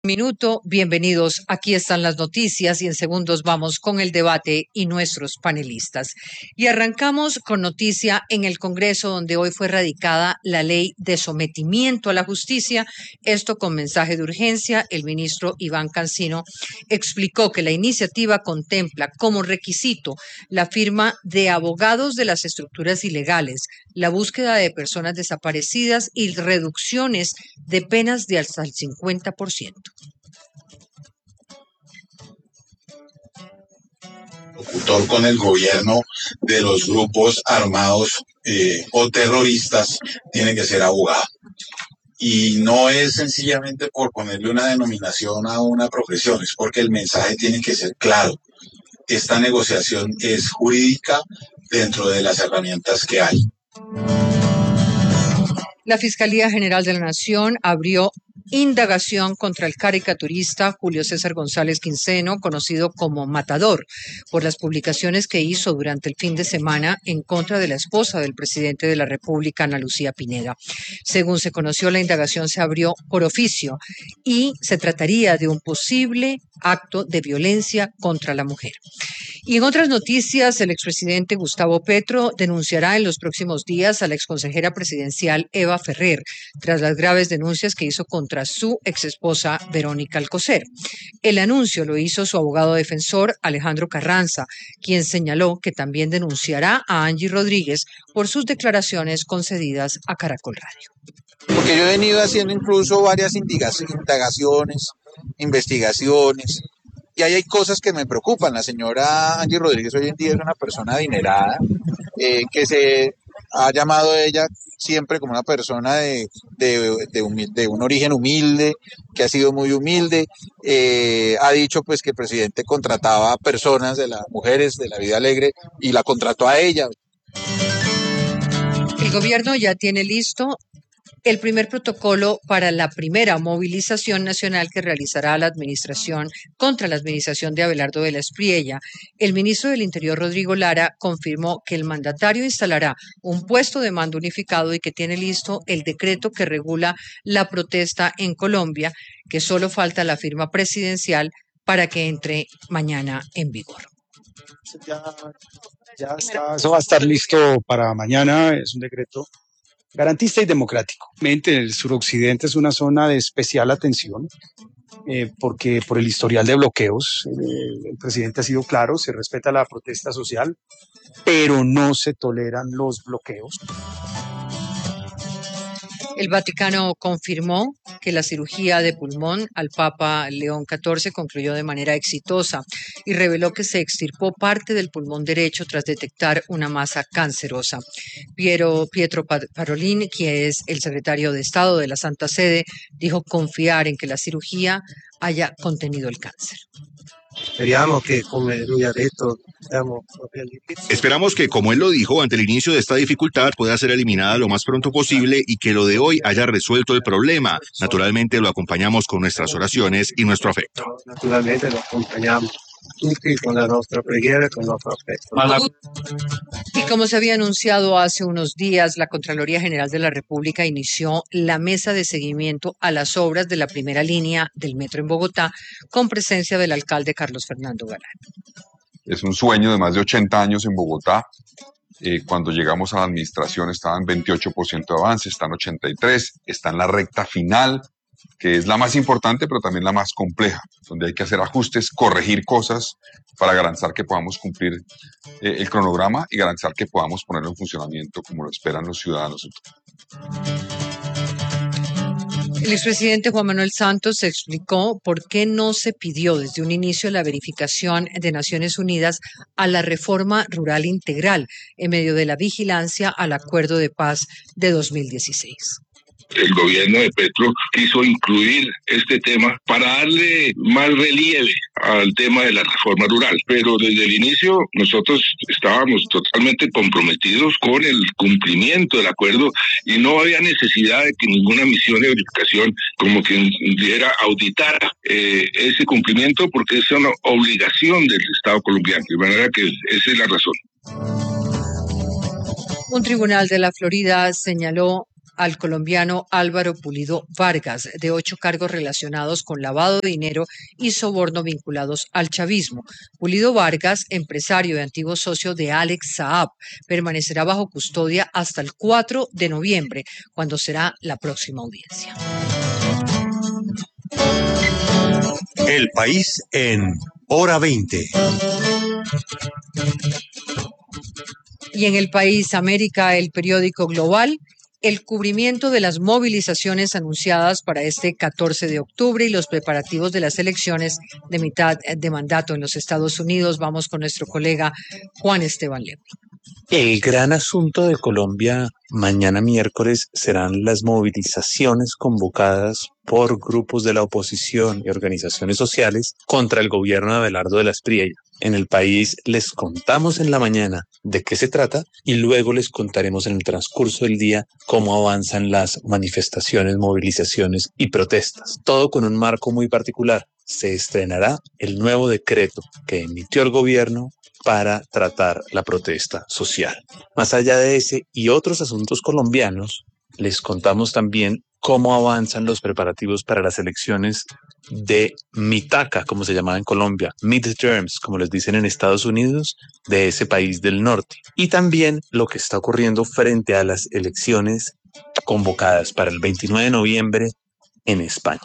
Minuto, bienvenidos. Aquí están las noticias y en segundos vamos con el debate y nuestros panelistas. Y arrancamos con noticia en el Congreso, donde hoy fue radicada la ley de sometimiento a la justicia. Esto con mensaje de urgencia. El ministro Iván Cancino explicó que la iniciativa contempla como requisito la firma de abogados de las estructuras ilegales, la búsqueda de personas desaparecidas y reducciones de penas de hasta el 50%. Locutor con el gobierno de los grupos armados o terroristas tiene que ser abogado. Y no es sencillamente por ponerle una denominación a una profesión, es porque el mensaje tiene que ser claro. Esta negociación es jurídica dentro de las herramientas que hay. La Fiscalía General de la Nación abrió indagación contra el caricaturista Julio César González Quinceno, conocido como Matador, por las publicaciones que hizo durante el fin de semana en contra de la esposa del presidente de la República, Ana Lucía Pineda. Según se conoció, la indagación se abrió por oficio y se trataría de un posible acto de violencia contra la mujer. Y en otras noticias, el expresidente Gustavo Petro denunciará en los próximos días a la exconsejera presidencial Eva Ferrer, tras las graves denuncias que hizo contra su exesposa Verónica Alcocer. El anuncio lo hizo su abogado defensor Alejandro Carranza, quien señaló que también denunciará a Angie Rodríguez por sus declaraciones concedidas a Caracol Radio. Porque yo he venido haciendo incluso varias indagaciones, investigaciones, y ahí hay cosas que me preocupan. La señora Angie Rodríguez hoy en día es una persona adinerada, que se ha llamado ella siempre como una persona de un origen humilde, que ha sido muy humilde. Ha dicho pues que el presidente contrataba a personas de las mujeres de la vida alegre y la contrató a ella. El gobierno ya tiene listo el primer protocolo para la primera movilización nacional que realizará la administración contra la administración de Abelardo de la Espriella. El ministro del Interior, Rodrigo Lara, confirmó que el mandatario instalará un puesto de mando unificado y que tiene listo el decreto que regula la protesta en Colombia, que solo falta la firma presidencial para que entre mañana en vigor. Ya está, eso va a estar listo para mañana. Es un decreto garantista y democrático. El suroccidente es una zona de especial atención porque por el historial de bloqueos, el presidente ha sido claro, se respeta la protesta social, pero no se toleran los bloqueos. El Vaticano confirmó que la cirugía de pulmón al Papa León XIV concluyó de manera exitosa y reveló que se extirpó parte del pulmón derecho tras detectar una masa cancerosa. Pietro Parolin, quien es el secretario de Estado de la Santa Sede, dijo confiar en que la cirugía haya contenido el cáncer. Esperamos que, como él lo dijo, ante el inicio de esta dificultad pueda ser eliminada lo más pronto posible y que lo de hoy haya resuelto el problema. Naturalmente lo acompañamos con nuestras oraciones y nuestro afecto. Naturalmente lo acompañamos con la nuestra preghiera, con nuestro afecto. Y como se había anunciado hace unos días, la Contraloría General de la República inició la mesa de seguimiento a las obras de la primera línea del metro en Bogotá, con presencia del alcalde Carlos Fernando Galán. Es un sueño de más de 80 años en Bogotá. Cuando llegamos a la administración estaba en 28% de avance, está en 83%, está en la recta final, que es la más importante, pero también la más compleja, donde hay que hacer ajustes, corregir cosas para garantizar que podamos cumplir el cronograma y garantizar que podamos ponerlo en funcionamiento como lo esperan los ciudadanos. El expresidente Juan Manuel Santos explicó por qué no se pidió desde un inicio la verificación de Naciones Unidas a la reforma rural integral en medio de la vigilancia al acuerdo de paz de 2016. El gobierno de Petro quiso incluir este tema para darle más relieve al tema de la reforma rural, pero desde el inicio nosotros estábamos totalmente comprometidos con el cumplimiento del acuerdo y no había necesidad de que ninguna misión de verificación como que diera auditar ese cumplimiento, porque es una obligación del Estado colombiano, de manera que esa es la razón. Un tribunal de la Florida señaló al colombiano Álvaro Pulido Vargas, de 8 cargos relacionados con lavado de dinero y soborno vinculados al chavismo. Pulido Vargas, empresario y antiguo socio de Alex Saab, permanecerá bajo custodia hasta el 4 de noviembre, cuando será la próxima audiencia. El país en Hora 20. Y en el país América, el periódico Global, el cubrimiento de las movilizaciones anunciadas para este 14 de octubre y los preparativos de las elecciones de mitad de mandato en los Estados Unidos. Vamos con nuestro colega Juan Esteban Lewy. El gran asunto de Colombia mañana miércoles serán las movilizaciones convocadas por grupos de la oposición y organizaciones sociales contra el gobierno de Abelardo de la Espriella. En el país les contamos en la mañana de qué se trata y luego les contaremos en el transcurso del día cómo avanzan las manifestaciones, movilizaciones y protestas. Todo con un marco muy particular. Se estrenará el nuevo decreto que emitió el gobierno para tratar la protesta social. Más allá de ese y otros asuntos colombianos, les contamos también cómo avanzan los preparativos para las elecciones de Mitaca, como se llamaba en Colombia, midterms, como les dicen en Estados Unidos, de ese país del norte. Y también lo que está ocurriendo frente a las elecciones convocadas para el 29 de noviembre en España.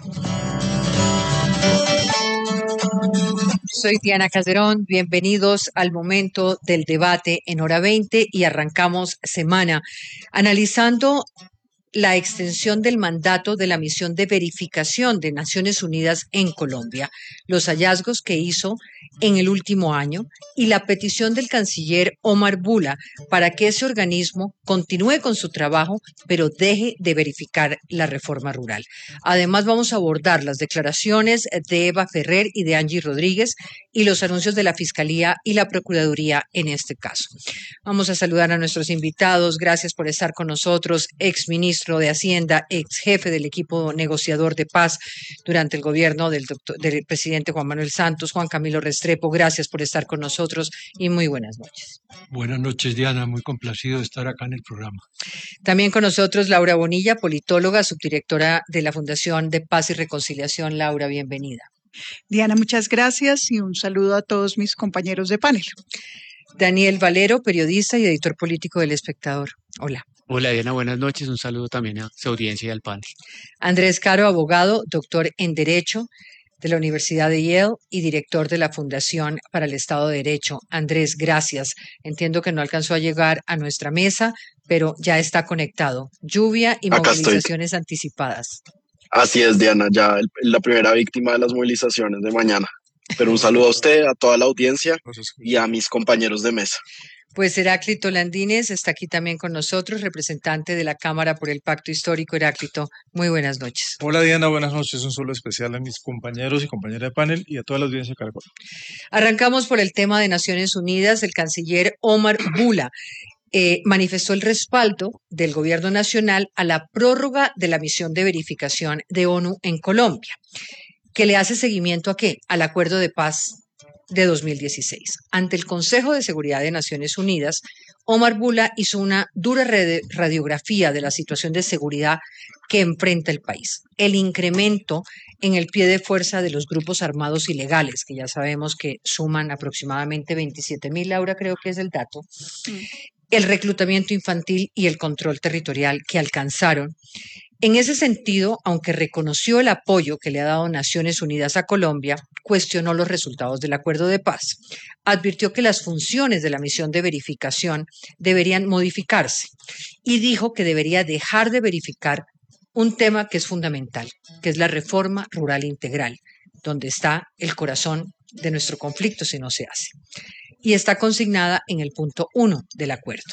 Soy Diana Calderón, bienvenidos al momento del debate en Hora 20 y arrancamos semana analizando la extensión del mandato de la misión de verificación de Naciones Unidas en Colombia, los hallazgos que hizo en el último año y la petición del canciller Omar Bula para que ese organismo continúe con su trabajo, pero deje de verificar la reforma rural. Además, vamos a abordar las declaraciones de Eva Ferrer y de Angie Rodríguez y los anuncios de la Fiscalía y la Procuraduría en este caso. Vamos a saludar a nuestros invitados. Gracias por estar con nosotros, exministro de Hacienda, ex jefe del equipo negociador de paz durante el gobierno del presidente Juan Manuel Santos, Juan Camilo Restrepo. Gracias por estar con nosotros y muy buenas noches. Buenas noches, Diana. Muy complacido de estar acá en el programa. También con nosotros Laura Bonilla, politóloga, subdirectora de la Fundación de Paz y Reconciliación. Laura, bienvenida. Diana, muchas gracias y un saludo a todos mis compañeros de panel. Daniel Valero, periodista y editor político del Espectador. Hola. Hola Diana, buenas noches. Un saludo también a su audiencia y al panel. Andrés Caro, abogado, doctor en Derecho de la Universidad de Yale y director de la Fundación para el Estado de Derecho. Andrés, gracias. Entiendo que no alcanzó a llegar a nuestra mesa, pero ya está conectado. Lluvia y movilizaciones anticipadas. Así es, Diana, ya la primera víctima de las movilizaciones de mañana. Pero un saludo a usted, a toda la audiencia y a mis compañeros de mesa. Pues Heráclito Landines está aquí también con nosotros, representante de la Cámara por el Pacto Histórico. Heráclito, muy buenas noches. Hola Diana, buenas noches. Un saludo especial a mis compañeros y compañeras de panel y a toda la audiencia de Caracol. Arrancamos por el tema de Naciones Unidas. El canciller Omar Bula manifestó el respaldo del gobierno nacional a la prórroga de la misión de verificación de ONU en Colombia, que le hace seguimiento ¿a qué? Al acuerdo de paz de 2016. Ante el Consejo de Seguridad de Naciones Unidas, Omar Bula hizo una dura radiografía de la situación de seguridad que enfrenta el país. El incremento en el pie de fuerza de los grupos armados ilegales, que ya sabemos que suman aproximadamente 27.000, Laura, creo que es el dato, el reclutamiento infantil y el control territorial que alcanzaron. En ese sentido, aunque reconoció el apoyo que le ha dado Naciones Unidas a Colombia, cuestionó los resultados del acuerdo de paz. Advirtió que las funciones de la misión de verificación deberían modificarse y dijo que debería dejar de verificar un tema que es fundamental, que es la reforma rural integral, donde está el corazón de nuestro conflicto si no se hace. Y está consignada en el punto 1 del acuerdo.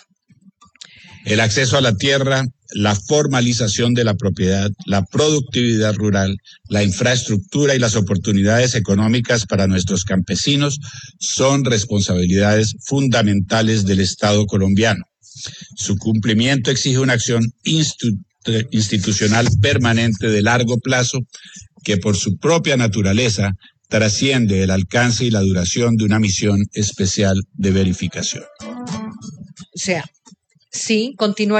El acceso a la tierra, la formalización de la propiedad, la productividad rural, la infraestructura y las oportunidades económicas para nuestros campesinos son responsabilidades fundamentales del Estado colombiano. Su cumplimiento exige una acción institucional permanente de largo plazo que por su propia naturaleza trasciende el alcance y la duración de una misión especial de verificación. O sea, sí, continuaría,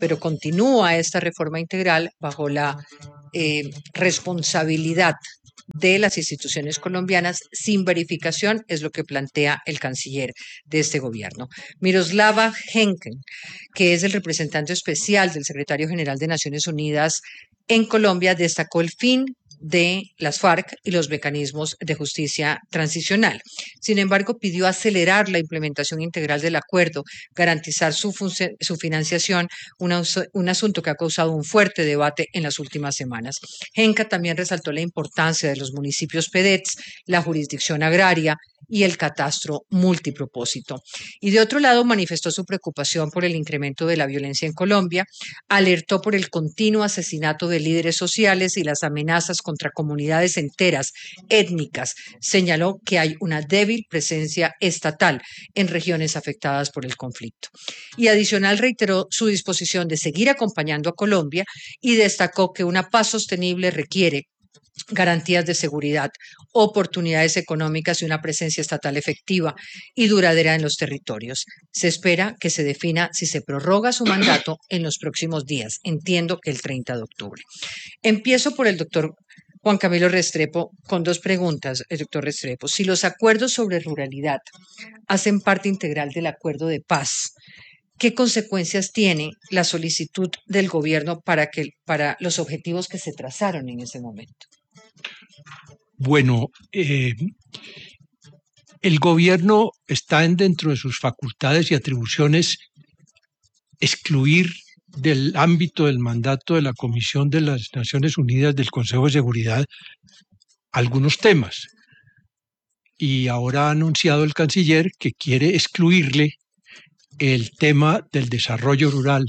pero continúa esta reforma integral bajo la responsabilidad de las instituciones colombianas sin verificación, es lo que plantea el canciller de este gobierno. Miroslava Henken, que es el representante especial del secretario general de Naciones Unidas en Colombia, destacó el fin de las FARC y los mecanismos de justicia transicional. Sin embargo, pidió acelerar la implementación integral del acuerdo, garantizar su financiación, un asunto que ha causado un fuerte debate en las últimas semanas. Henka también resaltó la importancia de los municipios PEDETs, la jurisdicción agraria y el catastro multipropósito. Y de otro lado, manifestó su preocupación por el incremento de la violencia en Colombia, alertó por el continuo asesinato de líderes sociales y las amenazas contra comunidades enteras, étnicas. Señaló que hay una débil presencia estatal en regiones afectadas por el conflicto. Y adicional reiteró su disposición de seguir acompañando a Colombia y destacó que una paz sostenible requiere garantías de seguridad, oportunidades económicas y una presencia estatal efectiva y duradera en los territorios. Se espera que se defina si se prorroga su mandato en los próximos días. Entiendo que el 30 de octubre. Empiezo por el doctor Juan Camilo Restrepo con dos preguntas, doctor Restrepo. Si los acuerdos sobre ruralidad hacen parte integral del acuerdo de paz, ¿qué consecuencias tiene la solicitud del gobierno para los objetivos que se trazaron en ese momento? Bueno, el gobierno está dentro de sus facultades y atribuciones excluir del ámbito del mandato de la Comisión de las Naciones Unidas del Consejo de Seguridad algunos temas. Y ahora ha anunciado el canciller que quiere excluirle el tema del desarrollo rural.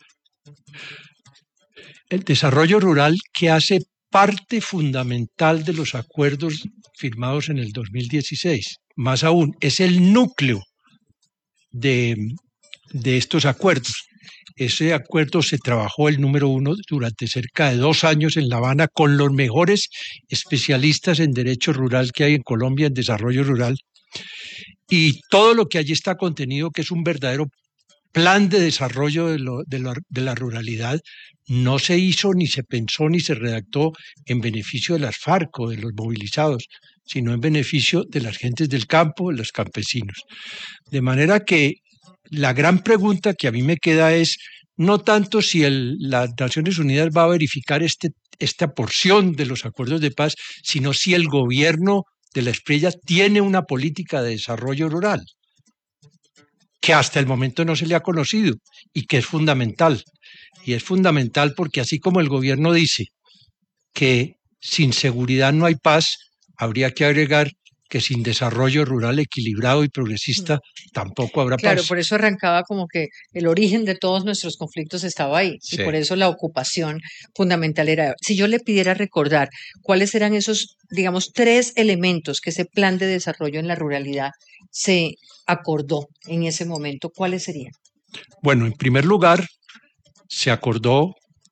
El desarrollo rural que hace parte fundamental de los acuerdos firmados en el 2016. Más aún, es el núcleo de estos acuerdos. Ese acuerdo se trabajó, el número 1, durante cerca de 2 años en La Habana con los mejores especialistas en derecho rural que hay en Colombia, en desarrollo rural. Y todo lo que allí está contenido, que es un verdadero plan de desarrollo de la ruralidad, no se hizo, ni se pensó, ni se redactó en beneficio de las FARC o de los movilizados, sino en beneficio de las gentes del campo, de los campesinos. De manera que la gran pregunta que a mí me queda es no tanto si las Naciones Unidas va a verificar esta porción de los acuerdos de paz, sino si el gobierno de la Espriella tiene una política de desarrollo rural, que hasta el momento no se le ha conocido y que es fundamental. Y es fundamental porque así como el gobierno dice que sin seguridad no hay paz, habría que agregar que sin desarrollo rural equilibrado y progresista tampoco habrá paz. Claro, por eso arrancaba como que el origen de todos nuestros conflictos estaba ahí, sí. Y por eso la ocupación fundamental era. Si yo le pidiera recordar cuáles eran esos, digamos, 3 elementos que ese plan de desarrollo en la ruralidad se acordó en ese momento, ¿cuáles serían? Bueno, en primer lugar, se acordó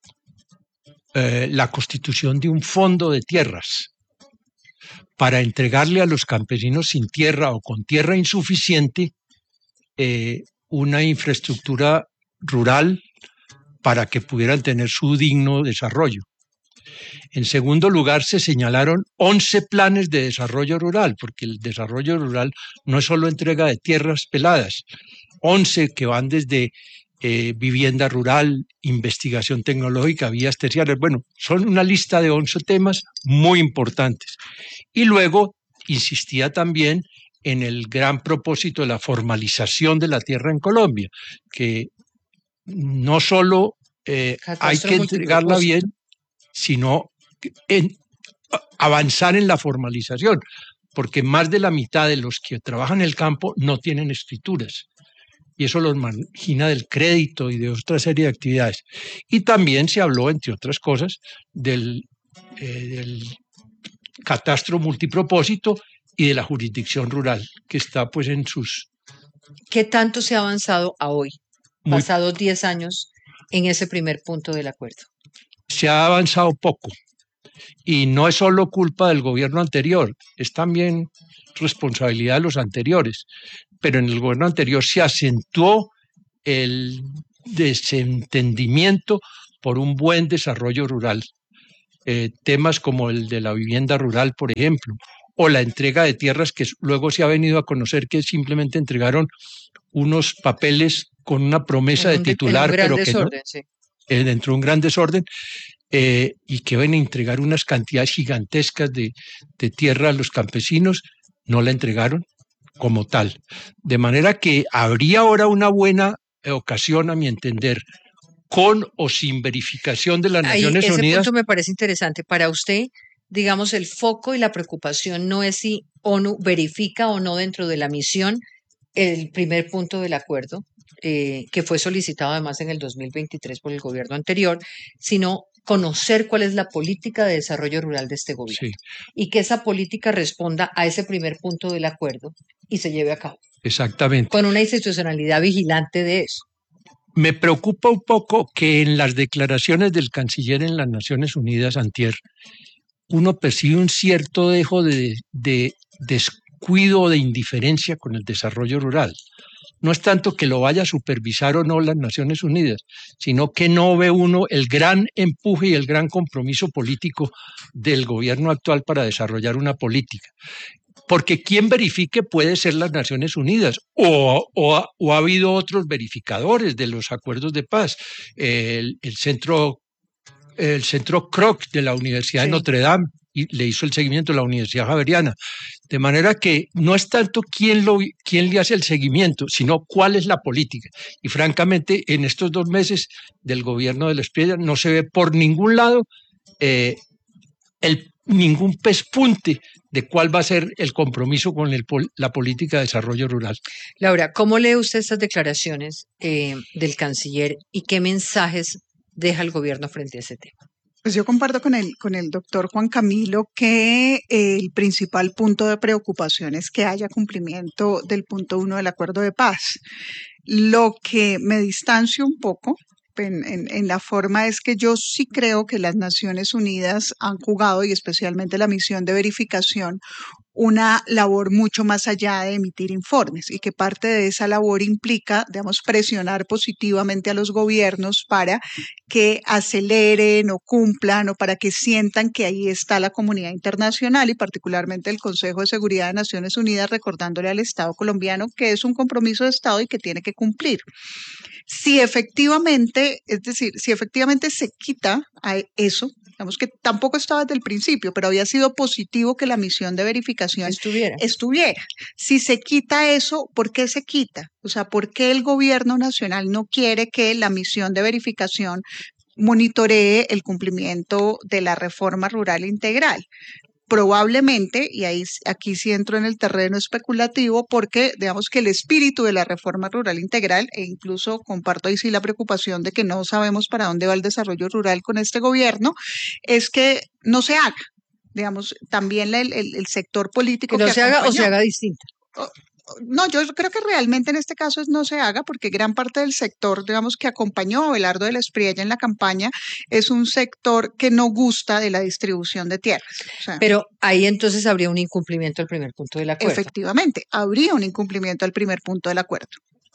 la constitución de un fondo de tierras para entregarle a los campesinos sin tierra o con tierra insuficiente una infraestructura rural para que pudieran tener su digno desarrollo. En segundo lugar, se señalaron 11 planes de desarrollo rural, porque el desarrollo rural no es solo entrega de tierras peladas, 11 que van desde vivienda rural, investigación tecnológica, vías terciarias. Bueno, son una lista de 11 temas muy importantes. Y luego insistía también en el gran propósito de la formalización de la tierra en Colombia, que no solo hay que entregarla bien, sino avanzar en la formalización, porque más de la mitad de los que trabajan en el campo no tienen escrituras. Y eso los margina del crédito y de otra serie de actividades. Y también se habló, entre otras cosas, del catastro multipropósito y de la jurisdicción rural, que está pues en sus... ¿Qué tanto se ha avanzado a hoy, pasados 10 años, en ese primer punto del acuerdo? Se ha avanzado poco. Y no es solo culpa del gobierno anterior, es también responsabilidad de los anteriores. Pero en el gobierno anterior se acentuó el desentendimiento por un buen desarrollo rural. Temas como el de la vivienda rural, por ejemplo, o la entrega de tierras, que luego se ha venido a conocer que simplemente entregaron unos papeles con una promesa de titular, pero que no, dentro de un gran desorden, y que van a entregar unas cantidades gigantescas de tierra a los campesinos, no la entregaron como tal. De manera que habría ahora una buena ocasión, a mi entender, con o sin verificación de las Naciones Unidas. Ese punto me parece interesante. Para usted, digamos, el foco y la preocupación no es si ONU verifica o no dentro de la misión el primer punto del acuerdo, que fue solicitado además en el 2023 por el gobierno anterior, sino conocer cuál es la política de desarrollo rural de este gobierno y que esa política responda a ese primer punto del acuerdo y se lleve a cabo. Exactamente. Con una institucionalidad vigilante de eso. Me preocupa un poco que en las declaraciones del canciller en las Naciones Unidas antier, uno percibe un cierto dejo de descuido o de indiferencia con el desarrollo rural. No es tanto que lo vaya a supervisar o no las Naciones Unidas, sino que no ve uno el gran empuje y el gran compromiso político del gobierno actual para desarrollar una política. Porque quien verifique puede ser las Naciones Unidas o ha habido otros verificadores de los acuerdos de paz. El centro Kroc de la Universidad de Notre Dame y le hizo el seguimiento a la Universidad Javeriana. De manera que no es tanto quién le hace el seguimiento, sino cuál es la política. Y francamente, en estos 2 meses del gobierno de Espriella no se ve por ningún lado ningún pespunte de cuál va a ser el compromiso con la política de desarrollo rural. Laura, ¿cómo lee usted estas declaraciones del canciller y qué mensajes deja el gobierno frente a ese tema? Pues yo comparto con el doctor Juan Camilo que el principal punto de preocupación es que haya cumplimiento del punto 1 del acuerdo de paz. Lo que me distancio un poco en la forma es que yo sí creo que las Naciones Unidas han jugado, y especialmente la misión de verificación, una labor mucho más allá de emitir informes y que parte de esa labor implica, digamos, presionar positivamente a los gobiernos para que aceleren o cumplan o para que sientan que ahí está la comunidad internacional y particularmente el Consejo de Seguridad de Naciones Unidas recordándole al Estado colombiano que es un compromiso de Estado y que tiene que cumplir. Si efectivamente, es decir, si efectivamente se quita a eso, digamos que tampoco estaba desde el principio, pero había sido positivo que la misión de verificación estuviera. Si se quita eso, ¿por qué se quita? O sea, ¿por qué el gobierno nacional no quiere que la misión de verificación monitoree el cumplimiento de la reforma rural integral? Probablemente, y aquí sí entro en el terreno especulativo, porque digamos que el espíritu de la reforma rural integral, e incluso comparto ahí sí la preocupación de que no sabemos para dónde va el desarrollo rural con este gobierno, es que no se haga. Digamos, también el sector político. Que no se haga o se haga distinto. No, yo creo que realmente en este caso no se haga porque gran parte del sector, digamos, que acompañó a Abelardo de la Espriella en la campaña es un sector que no gusta de la distribución de tierras. O sea, pero ahí entonces habría un incumplimiento del primer punto del acuerdo. Efectivamente, habría un incumplimiento del primer punto del acuerdo.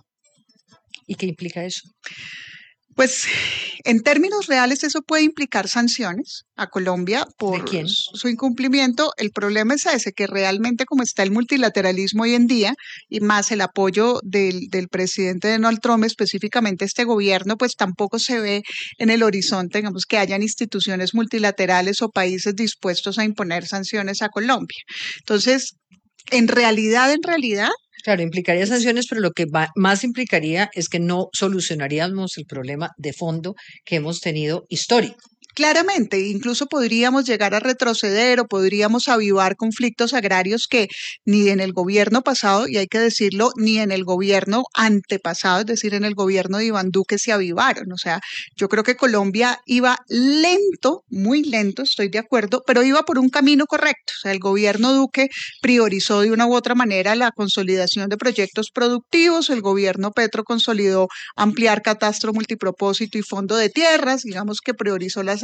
¿Y qué implica eso? Pues en términos reales eso puede implicar sanciones a Colombia por su incumplimiento. El problema es ese, que realmente como está el multilateralismo hoy en día y más el apoyo del presidente Donald Trump, específicamente este gobierno, pues tampoco se ve en el horizonte, digamos, que hayan instituciones multilaterales o países dispuestos a imponer sanciones a Colombia. Entonces, en realidad, claro, implicaría sanciones, pero lo que más implicaría es que no solucionaríamos el problema de fondo que hemos tenido histórico. Claramente, incluso podríamos llegar a retroceder o podríamos avivar conflictos agrarios que ni en el gobierno pasado, y hay que decirlo, ni en el gobierno antepasado, es decir, en el gobierno de Iván Duque se avivaron. O sea, yo creo que Colombia iba lento, muy lento, estoy de acuerdo, pero iba por un camino correcto. O sea, el gobierno Duque priorizó de una u otra manera la consolidación de proyectos productivos, el gobierno Petro consolidó ampliar catastro multipropósito y fondo de tierras, digamos que priorizó las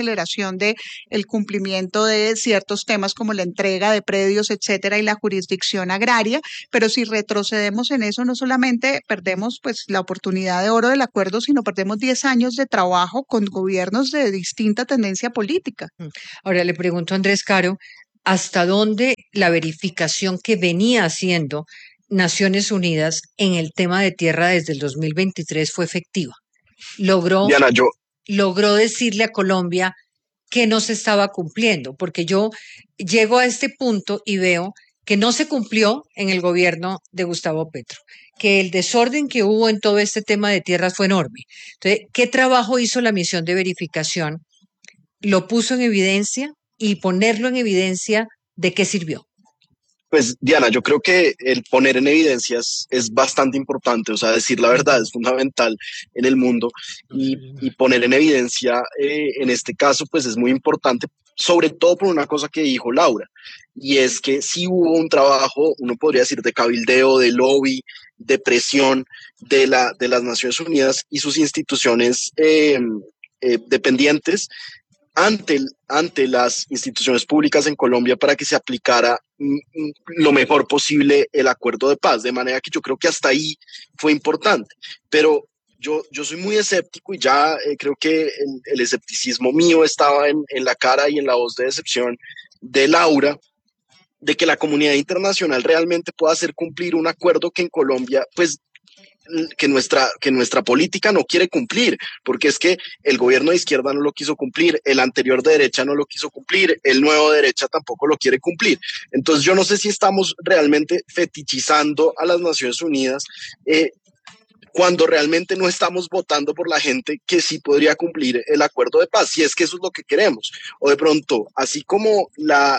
aceleración de el cumplimiento de ciertos temas como la entrega de predios, etcétera, y la jurisdicción agraria, pero si retrocedemos en eso, no solamente perdemos pues la oportunidad de oro del acuerdo, sino perdemos 10 años de trabajo con gobiernos de distinta tendencia política. Ahora le pregunto a Andrés Caro, ¿hasta dónde la verificación que venía haciendo Naciones Unidas en el tema de tierra desde el 2023 fue efectiva? Diana, Logró decirle a Colombia que no se estaba cumpliendo, porque yo llego a este punto y veo que no se cumplió en el gobierno de Gustavo Petro, que el desorden que hubo en todo este tema de tierras fue enorme. Entonces, ¿qué trabajo hizo la misión de verificación? ¿Lo puso en evidencia? Y ponerlo en evidencia, ¿de qué sirvió? Pues Diana, yo creo que el poner en evidencias es bastante importante, o sea, decir la verdad es fundamental en el mundo y poner en evidencia en este caso pues es muy importante, sobre todo por una cosa que dijo Laura, y es que sí hubo un trabajo, uno podría decir, de cabildeo, de lobby, de presión de las Naciones Unidas y sus instituciones dependientes ante las instituciones públicas en Colombia para que se aplicara lo mejor posible el acuerdo de paz, de manera que yo creo que hasta ahí fue importante, pero yo soy muy escéptico y ya creo que el escepticismo mío estaba en la cara y en la voz de decepción de Laura, de que la comunidad internacional realmente pueda hacer cumplir un acuerdo que en Colombia, pues, que nuestra política no quiere cumplir, porque es que el gobierno de izquierda no lo quiso cumplir, el anterior de derecha no lo quiso cumplir, el nuevo de derecha tampoco lo quiere cumplir. Entonces yo no sé si estamos realmente fetichizando a las Naciones Unidas cuando realmente no estamos votando por la gente que sí podría cumplir el acuerdo de paz, si es que eso es lo que queremos. O de pronto, así como la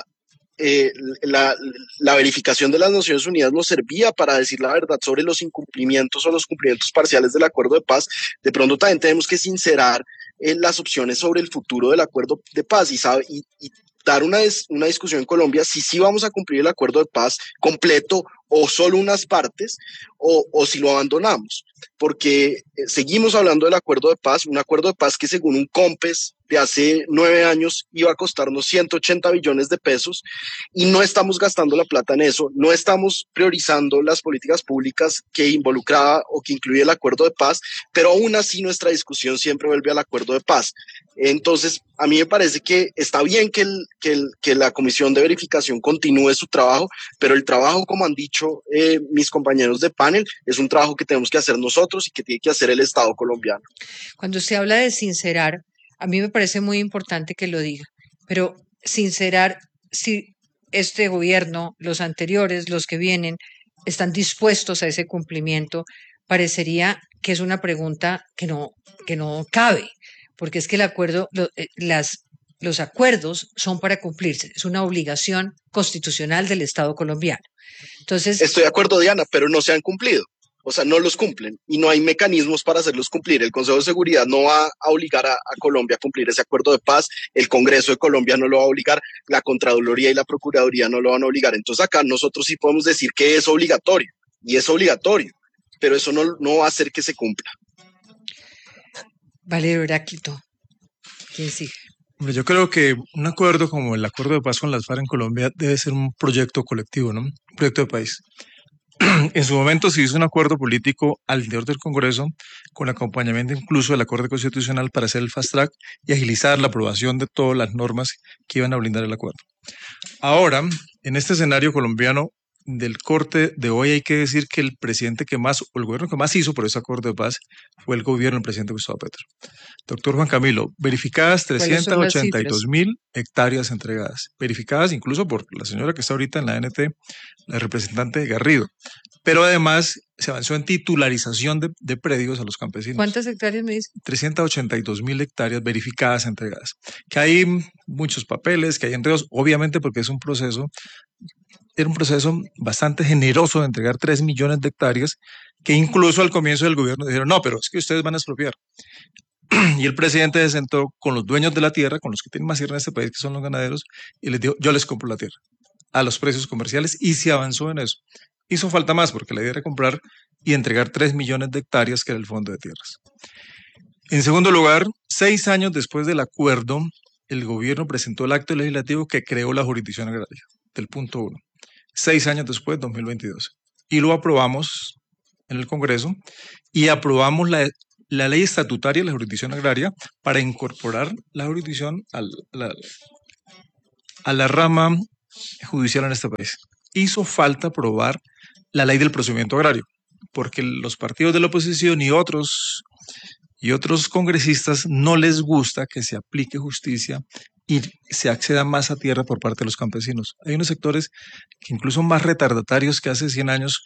verificación de las Naciones Unidas nos servía para decir la verdad sobre los incumplimientos o los cumplimientos parciales del acuerdo de paz, de pronto también tenemos que sincerar las opciones sobre el futuro del acuerdo de paz y dar una discusión en Colombia si sí vamos a cumplir el acuerdo de paz completo o solo unas partes o si lo abandonamos, porque seguimos hablando del acuerdo de paz, un acuerdo de paz que según un COMPES de hace 9 años iba a costarnos 180 billones de pesos y no estamos gastando la plata en eso, no estamos priorizando las políticas públicas que involucraba o que incluye el acuerdo de paz, pero aún así nuestra discusión siempre vuelve al acuerdo de paz. Entonces, a mí me parece que está bien que la comisión de verificación continúe su trabajo, pero el trabajo, como han dicho mis compañeros de panel, es un trabajo que tenemos que hacer nosotros y que tiene que hacer el Estado colombiano. Cuando se habla de sincerar, a mí me parece muy importante que lo diga, pero sincerar si este gobierno, los anteriores, los que vienen, están dispuestos a ese cumplimiento, parecería que es una pregunta que no cabe, porque es que el acuerdo, los acuerdos son para cumplirse, es una obligación constitucional del Estado colombiano. Entonces, estoy de acuerdo, Diana, pero no se han cumplido. O sea, no los cumplen y no hay mecanismos para hacerlos cumplir. El Consejo de Seguridad no va a obligar a Colombia a cumplir ese acuerdo de paz, el Congreso de Colombia no lo va a obligar, la Contraloría y la Procuraduría no lo van a obligar. Entonces acá nosotros sí podemos decir que es obligatorio, y es obligatorio, pero eso no va a hacer que se cumpla. Valerio Heráclito, ¿quién sigue? Hombre, yo creo que un acuerdo como el acuerdo de paz con las FARC en Colombia debe ser un proyecto colectivo, ¿no? Un proyecto de país. En su momento se hizo un acuerdo político al interior del Congreso con acompañamiento incluso de la Corte Constitucional para hacer el fast track y agilizar la aprobación de todas las normas que iban a blindar el acuerdo. Ahora, en este escenario colombiano del corte de hoy, hay que decir que el presidente que más, o el gobierno que más hizo por ese acuerdo de paz fue el gobierno del presidente Gustavo Petro. Doctor Juan Camilo, verificadas 382.000 hectáreas entregadas, verificadas incluso por la señora que está ahorita en la ANT, la representante Garrido, pero además se avanzó en titularización de predios a los campesinos. ¿Cuántas hectáreas me dice? 382.000 hectáreas verificadas, entregadas. Que hay muchos papeles, que hay enredos, obviamente porque es un proceso. Era un proceso bastante generoso de entregar 3 millones de hectáreas, que incluso al comienzo del gobierno dijeron, no, pero es que ustedes van a expropiar. Y el presidente se sentó con los dueños de la tierra, con los que tienen más tierra en este país, que son los ganaderos, y les dijo, yo les compro la tierra a los precios comerciales, y se avanzó en eso. Hizo falta más, porque la idea era comprar y entregar 3 millones de hectáreas, que era el fondo de tierras. En segundo lugar, 6 años después del acuerdo, el gobierno presentó el acto legislativo que creó la jurisdicción agraria, del punto 1, 6 años después, 2022. Y lo aprobamos en el Congreso y aprobamos la ley estatutaria de la jurisdicción agraria para incorporar la jurisdicción a la rama judicial en este país. Hizo falta aprobar la ley del procedimiento agrario, porque los partidos de la oposición y otros congresistas no les gusta que se aplique justicia y se acceda más a tierra por parte de los campesinos. Hay unos sectores que incluso más retardatarios que hace 100 años,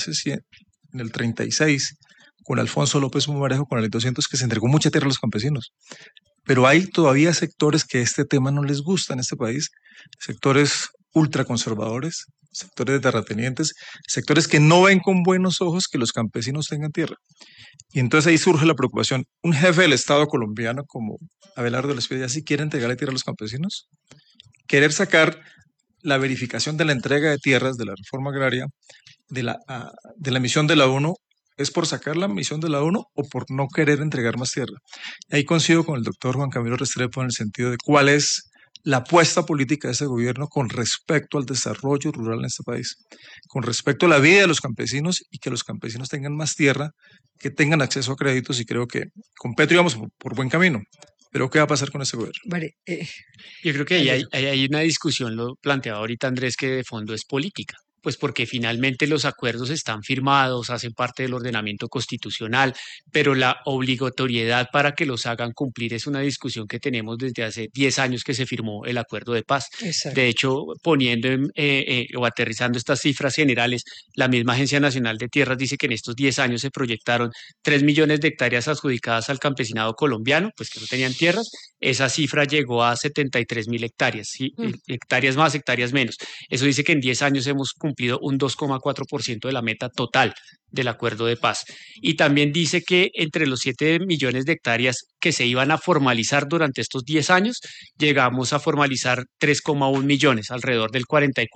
en el 36, con Alfonso López Pumarejo, con la ley 200, que se entregó mucha tierra a los campesinos. Pero hay todavía sectores que este tema no les gusta en este país, sectores ultraconservadores, sectores de terratenientes, sectores que no ven con buenos ojos que los campesinos tengan tierra. Y entonces ahí surge la preocupación. ¿Un jefe del Estado colombiano como Abelardo Lespedia sí quiere entregarle tierra a los campesinos? Querer sacar la verificación de la entrega de tierras de la reforma agraria de la misión de la ONU, ¿es por sacar la misión de la ONU o por no querer entregar más tierra? Ahí coincido con el doctor Juan Camilo Restrepo en el sentido de cuál es la apuesta política de este gobierno con respecto al desarrollo rural en este país, con respecto a la vida de los campesinos y que los campesinos tengan más tierra, que tengan acceso a créditos, y creo que con Petro íbamos por buen camino. Pero ¿qué va a pasar con este gobierno? Vale, yo creo que hay una discusión, lo planteaba ahorita Andrés, que de fondo es política. Pues porque finalmente los acuerdos están firmados, hacen parte del ordenamiento constitucional, pero la obligatoriedad para que los hagan cumplir es una discusión que tenemos desde hace 10 años que se firmó el acuerdo de paz. Exacto. De hecho, poniendo o aterrizando estas cifras generales, la misma Agencia Nacional de Tierras dice que en estos 10 años se proyectaron 3 millones de hectáreas adjudicadas al campesinado colombiano, pues que no tenían tierras. Esa cifra llegó a 73.000 hectáreas, ¿sí? Hectáreas más, hectáreas menos. Eso dice que en 10 años hemos cumplido un 2,4% de la meta total del acuerdo de paz. Y también dice que entre los 7 millones de hectáreas que se iban a formalizar durante estos 10 años, llegamos a formalizar 3,1 millones, alrededor del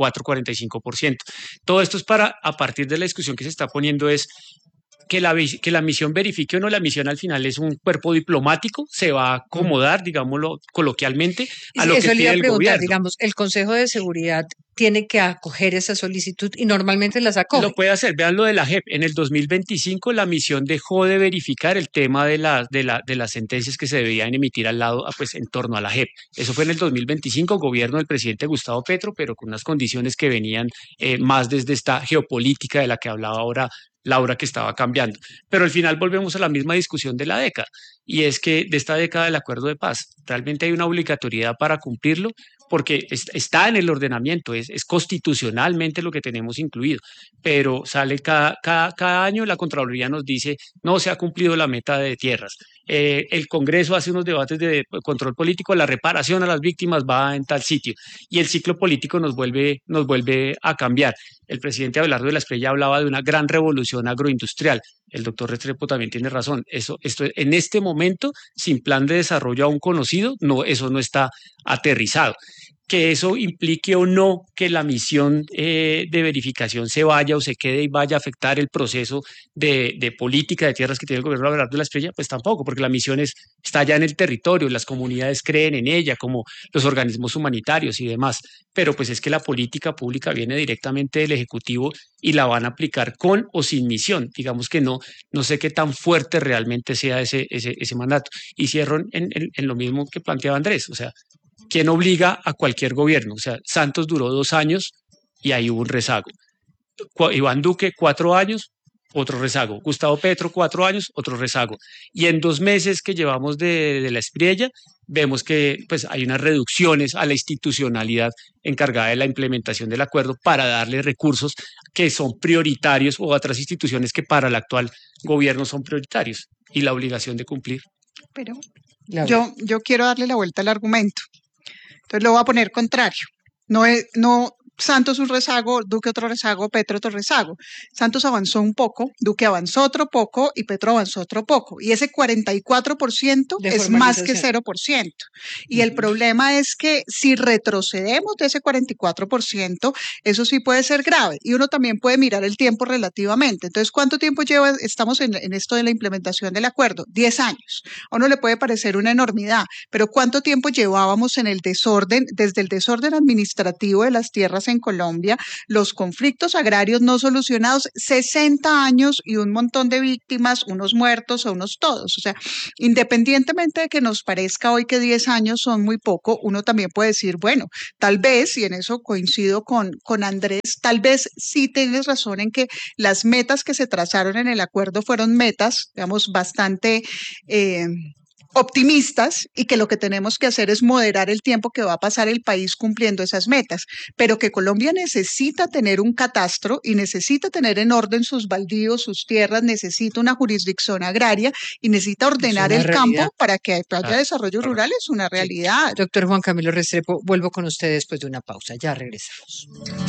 44-45%. Todo esto es para, a partir de la discusión que se está poniendo, es que la misión verifique o no. La misión al final es un cuerpo diplomático, se va a acomodar, digámoslo coloquialmente, a lo que eso le pide iba a el preguntar, gobierno. digamos, el Consejo de Seguridad tiene que acoger esa solicitud y normalmente las acoge. Lo puede hacer, vean lo de la JEP. En el 2025 la misión dejó de verificar el tema de las sentencias que se debían emitir al lado, pues en torno a la JEP. Eso fue en el 2025, gobierno del presidente Gustavo Petro, pero con unas condiciones que venían más desde esta geopolítica de la que hablaba ahora Laura, que estaba cambiando. Pero al final volvemos a la misma discusión de la década, y es que de esta década del acuerdo de paz, realmente hay una obligatoriedad para cumplirlo, porque está en el ordenamiento, es constitucionalmente lo que tenemos incluido, pero sale cada año la Contraloría nos dice no se ha cumplido la meta de tierras. El Congreso hace unos debates de control político, la reparación a las víctimas va en tal sitio, y el ciclo político nos vuelve a cambiar. El presidente Abelardo de la Espriella hablaba de una gran revolución agroindustrial. El doctor Restrepo también tiene razón. Esto en este momento, sin plan de desarrollo aún conocido, eso no está aterrizado. Que eso implique o no que la misión de verificación se vaya o se quede y vaya a afectar el proceso de política de tierras que tiene el gobierno de Abelardo de la Espriella, pues tampoco, porque la misión está ya en el territorio, las comunidades creen en ella, como los organismos humanitarios y demás, pero pues es que la política pública viene directamente del Ejecutivo y la van a aplicar con o sin misión. Digamos que no sé qué tan fuerte realmente sea ese mandato. Y cierro en lo mismo que planteaba Andrés, o sea, ¿quién obliga a cualquier gobierno? O sea, Santos duró 2 años y ahí hubo un rezago. Iván Duque, 4 años, otro rezago. Gustavo Petro, 4 años, otro rezago. Y en 2 meses que llevamos de la Espriella, vemos que pues, hay unas reducciones a la institucionalidad encargada de la implementación del acuerdo para darle recursos que son prioritarios, o a otras instituciones que para el actual gobierno son prioritarios, y la obligación de cumplir. Pero yo quiero darle la vuelta al argumento. Entonces lo voy a poner contrario. No Santos un rezago, Duque otro rezago, Petro otro rezago. Santos avanzó un poco, Duque avanzó otro poco y Petro avanzó otro poco. Y ese 44% es más que 0%. Y el problema es que si retrocedemos de ese 44%, eso sí puede ser grave. Y uno también puede mirar el tiempo relativamente. Entonces, ¿cuánto tiempo estamos en esto de la implementación del acuerdo? 10 años. A uno le puede parecer una enormidad, pero ¿cuánto tiempo llevábamos en el desorden, desde el desorden administrativo de las tierras en Colombia, los conflictos agrarios no solucionados, 60 años y un montón de víctimas, unos muertos o unos todos? O sea, independientemente de que nos parezca hoy que 10 años son muy poco, uno también puede decir, bueno, tal vez, y en eso coincido con Andrés, tal vez sí tienes razón en que las metas que se trazaron en el acuerdo fueron metas, digamos, bastante optimistas, y que lo que tenemos que hacer es moderar el tiempo que va a pasar el país cumpliendo esas metas, pero que Colombia necesita tener un catastro y necesita tener en orden sus baldíos, sus tierras, necesita una jurisdicción agraria y necesita ordenar el campo para que haya desarrollo rural, es una realidad. Doctor Juan Camilo Restrepo, vuelvo con usted después de una pausa, ya regresamos.